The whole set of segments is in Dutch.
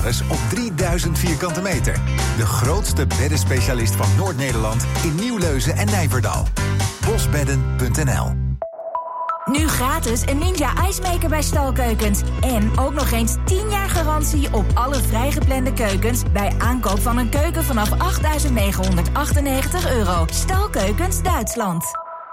beddenstatus op 3000 vierkante meter. De grootste beddenspecialist van Noord-Nederland in Nieuwleuzen en Nijverdal. Bosbedden.nl. Nu gratis een Ninja IceMaker bij Stalkeukens. En ook nog eens 10 jaar garantie op alle vrijgeplande keukens bij aankoop van een keuken vanaf €8.998. Stalkeukens Duitsland.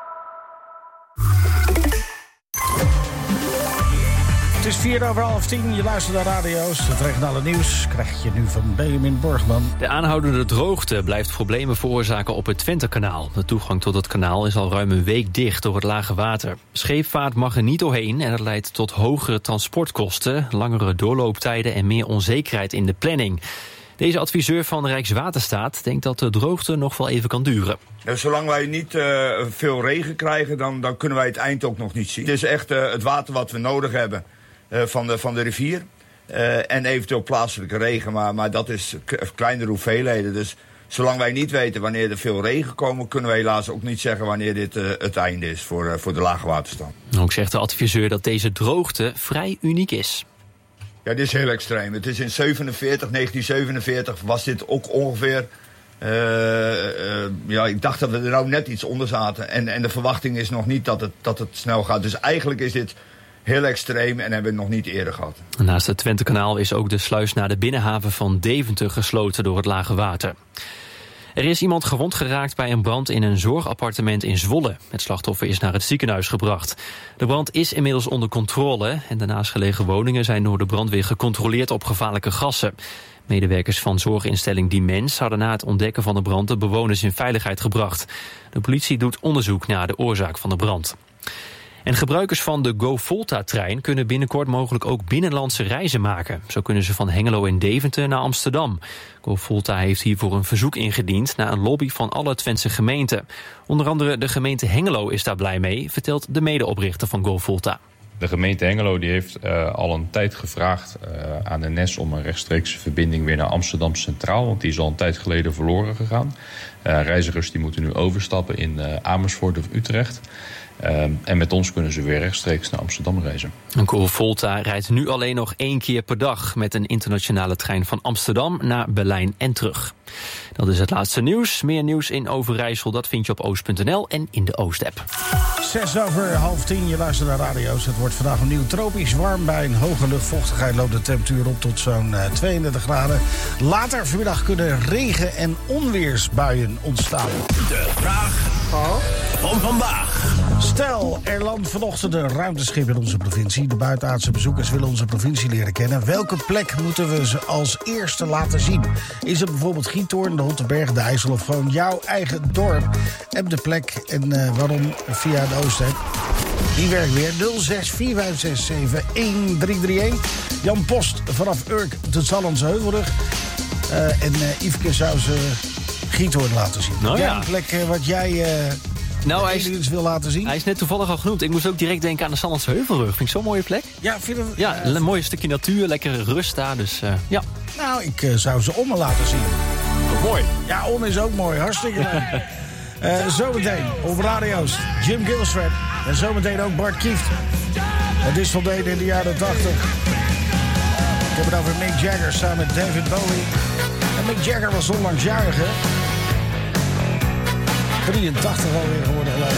Het is 10:04, je luistert naar radio's. Het regionale nieuws krijg je nu van Benjamin Borgman. De aanhoudende droogte blijft problemen veroorzaken op het Twentekanaal. De toegang tot het kanaal is al ruim een week dicht door het lage water. Scheepvaart mag er niet doorheen en dat leidt tot hogere transportkosten, langere doorlooptijden en meer onzekerheid in de planning. Deze adviseur van Rijkswaterstaat denkt dat de droogte nog wel even kan duren. Zolang wij niet veel regen krijgen, dan kunnen wij het eind ook nog niet zien. Het is echt het water wat we nodig hebben van de rivier. En eventueel plaatselijke regen, maar dat is kleinere hoeveelheden. Dus zolang wij niet weten wanneer er veel regen komen, kunnen wij helaas ook niet zeggen wanneer dit het einde is voor de lage waterstand. Ook zegt de adviseur dat deze droogte vrij uniek is. Ja, dit is heel extreem. Het is in 1947 was dit ook ongeveer. Ik dacht dat we er nou net iets onder zaten. En de verwachting is nog niet dat het snel gaat. Dus eigenlijk is dit heel extreem en hebben we het nog niet eerder gehad. Naast het Twentekanaal is ook de sluis naar de binnenhaven van Deventer gesloten door het lage water. Er is iemand gewond geraakt bij een brand in een zorgappartement in Zwolle. Het slachtoffer is naar het ziekenhuis gebracht. De brand is inmiddels onder controle en de naastgelegen woningen zijn door de brandweer gecontroleerd op gevaarlijke gassen. Medewerkers van zorginstelling Die Mens hadden na het ontdekken van de brand de bewoners in veiligheid gebracht. De politie doet onderzoek naar de oorzaak van de brand. En gebruikers van de GoVolta-trein kunnen binnenkort mogelijk ook binnenlandse reizen maken. Zo kunnen ze van Hengelo en Deventer naar Amsterdam. GoVolta heeft hiervoor een verzoek ingediend naar een lobby van alle Twentse gemeenten. Onder andere de gemeente Hengelo is daar blij mee, vertelt de medeoprichter van GoVolta. De gemeente Hengelo die heeft al een tijd gevraagd aan de NS om een rechtstreekse verbinding weer naar Amsterdam Centraal. Want die is al een tijd geleden verloren gegaan. Reizigers die moeten nu overstappen in Amersfoort of Utrecht. En met ons kunnen ze weer rechtstreeks naar Amsterdam reizen. GoVolta rijdt nu alleen nog 1 keer per dag met een internationale trein van Amsterdam naar Berlijn en terug. Dat is het laatste nieuws. Meer nieuws in Overijssel, dat vind je op oost.nl en in de Oost-app. 10:06, je luistert naar radio's. Het wordt vandaag opnieuw tropisch warm. Bij een hoge luchtvochtigheid loopt de temperatuur op tot zo'n 32 graden. Later vanmiddag kunnen regen- en onweersbuien ontstaan. De vraag van vandaag. Stel, er landt vanochtend een ruimteschip in onze provincie. De buitenaardse bezoekers willen onze provincie leren kennen. Welke plek moeten we ze als eerste laten zien? Is het bijvoorbeeld Giethoorn, de Hottenberg, de IJssel of gewoon jouw eigen dorp? Heb de plek en waarom via de Oost-app. Die werkt weer 0645671331. Jan Post vanaf Urk tot Zallandse Heuvelrug. En Yveske zou ze Giethoorn laten zien. Nou ja. Een plek wat jij... hij wil laten zien. Hij is net toevallig al genoemd. Ik moest ook direct denken aan de Zallandse Heuvelrug. Vind ik zo'n mooie plek. Ja, vind je dat? Ja, een mooi stukje natuur, lekkere rust daar. Dus ja. Nou, ik zou ze Ommen laten zien. Mooi. Ja, Ommen is ook mooi. Hartstikke leuk. Zometeen op radio's Jim Gilstrap. En zometeen ook Bart Kieft. Het is voldeden in de jaren 80. Ik heb het over Mick Jagger samen met David Bowie. En Mick Jagger was onlangs jarig, hè? 83 alweer geworden, geloof ik.